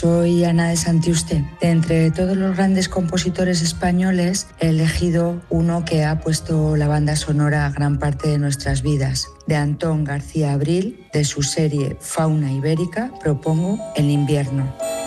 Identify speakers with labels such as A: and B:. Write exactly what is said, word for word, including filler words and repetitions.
A: Soy Ana de Santiuste. De entre todos los grandes compositores españoles, he elegido uno que ha puesto la banda sonora a gran parte de nuestras vidas. De Antón García Abril, de su serie Fauna Ibérica, propongo El invierno.